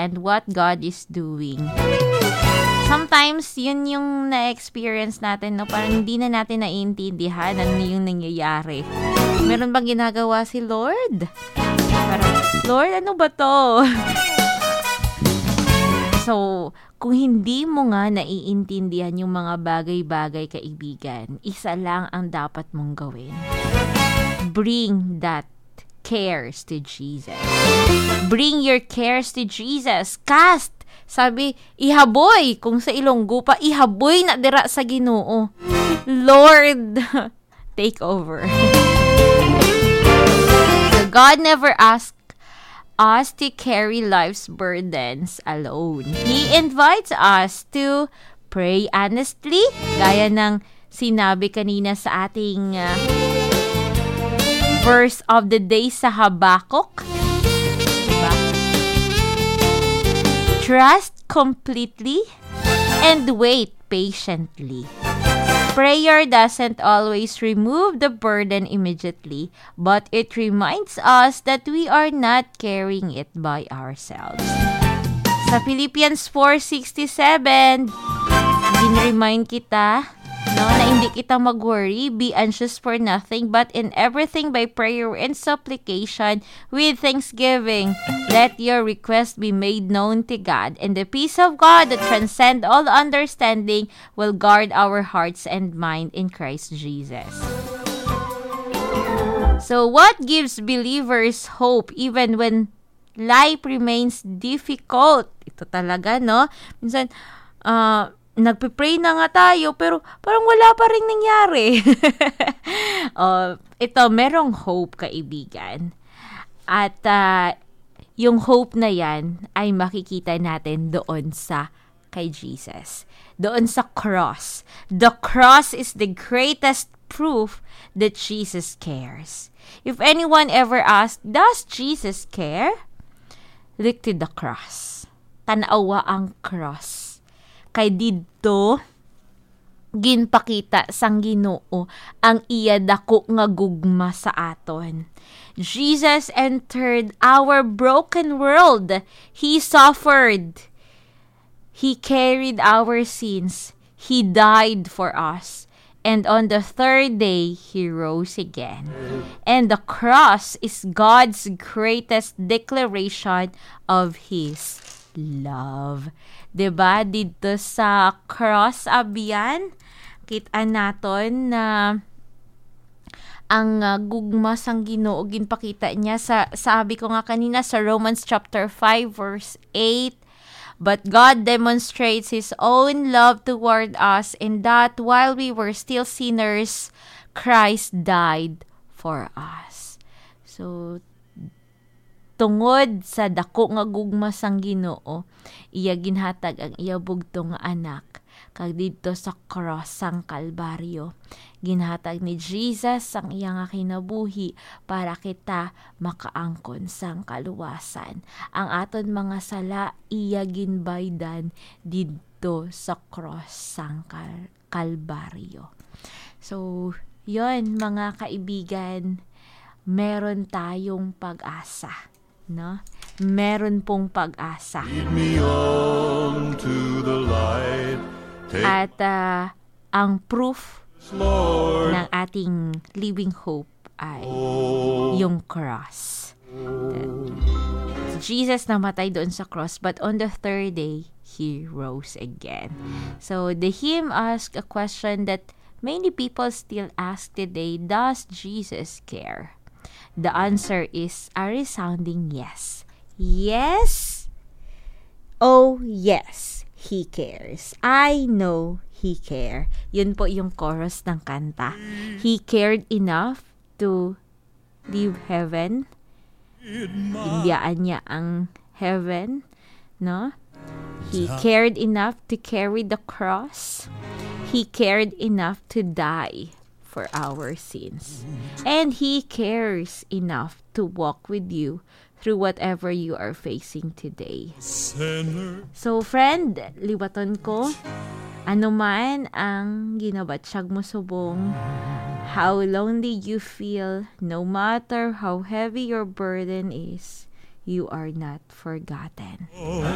understand what God is doing. Sometimes, yun yung na-experience natin, no? Parang hindi na natin naiintindihan ano yung nangyayari. Meron bang ginagawa si Lord? Parang, Lord, ano ba to? So, kung hindi mo nga naiintindihan yung mga bagay-bagay, kaibigan, isa lang ang dapat mong gawin. Bring that cares to Jesus. Bring your cares to Jesus. Cast. Sabi, ihaboy. Kung sa Ilonggo pa, ihaboy na dira sa Ginoo. Lord, take over. So God never asked us to carry life's burdens alone. He invites us to pray honestly, gaya ng sinabi kanina sa ating verse of the day sa Habakkuk. Diba? Trust completely and wait patiently. Prayer doesn't always remove the burden immediately, but it reminds us that we are not carrying it by ourselves. Sa Philippians 4:67, din-remind kita, no, na hindi kita mag-worry, be anxious for nothing, but in everything by prayer and supplication with thanksgiving, let your request be made known to God, and the peace of God that transcends all understanding will guard our hearts and mind in Christ Jesus. So what gives believers hope even when life remains difficult? Ito talaga, no? Minsan, nagpipray na nga tayo, pero parang wala pa rin nangyari. Ito, merong hope, kaibigan. At yung hope na yan ay makikita natin doon sa kay Jesus. Doon sa cross. The cross is the greatest proof that Jesus cares. If anyone ever asks, does Jesus care? Look to the cross. Tanawa ang cross. Kay didto ginpakita sang Ginoo ang iya dako nga gugma sa aton. Jesus entered our broken world. He suffered. He carried our sins. He died for us. And on the third day, He rose again. And the cross is God's greatest declaration of His love. Diba? Dito sa cross abyan, kita naton na ang gugma sang Ginoo ginpakita niya sa sabi ko nga kanina sa Romans chapter 5 verse 8. But God demonstrates His own love toward us in that while we were still sinners, Christ died for us. So, tungod sa dako nga gugma sang Ginoo, iya ginhatag ang iya bugtong nga anak. Kag dito sa cross sang Kalbaryo, ginhatag ni Jesus ang iya nga kinabuhi para kita makaangkon sang kaluwasan. Ang aton mga sala iya ginbaydan dito sa cross sang Kalbaryo. So, yon mga kaibigan, meron tayong pag-asa, no? Meron pong pag-asa. Lead me on to the light. At ang proof Lord, ng ating living hope ay yung cross. Jesus namatay doon sa cross, but on the third day, He rose again. So the hymn asked a question that many people still ask today: does Jesus care? The answer is a resounding yes. Yes. Oh, yes. He cares. I know He cares. Yun po yung chorus ng kanta. He cared enough to leave heaven. Indiyaan niya ang heaven, no? He cared enough to carry the cross. He cared enough to die for our sins. And He cares enough to walk with you through whatever you are facing today. So friend, liwaton ko, ano man ang ginabatsyag mo subong, how lonely you feel, no matter how heavy your burden is, you are not forgotten.